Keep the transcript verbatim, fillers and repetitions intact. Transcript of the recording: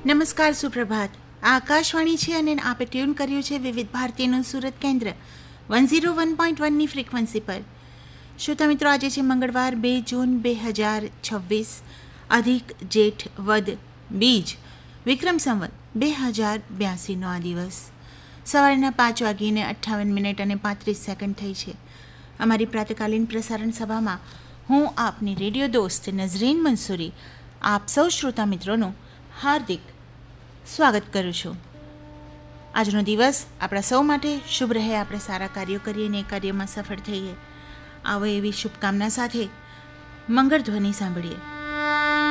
નમસ્કાર, સુપ્રભાત. આ આકાશવાણી છે અને આપે ટ્યુન કર્યું છે વિવિધ ભારતીયનું સુરત કેન્દ્ર વન ઝીરો વન પોઈન્ટ વનની ફ્રિકવન્સી પર. શ્રોતા મિત્રો, આજે છે મંગળવાર બે જૂન બે હજાર છવ્વીસ, અધિક જેઠ વદ બીજ, વિક્રમ સંવત બે હજાર બ્યાસીનો આ દિવસ. સવારના પાંચ વાગીને અઠ્ઠાવન મિનિટ અને પાંત્રીસ સેકન્ડ થઈ છે. અમારી પ્રાતકાલીન પ્રસારણ સભામાં હું આપની રેડિયો દોસ્ત નઝરીન મંસૂરી આપ સૌ શ્રોતા મિત્રોનું હાર્દિક સ્વાગત કરું છું. આજનો દિવસ આપણા સૌ માટે શુભ રહે, આપણે સારા કાર્યો કરીએ અને એ કાર્યમાં સફળ થઈએ. આવો એવી શુભકામના સાથે મંગળ ધ્વનિ સાંભળીએ.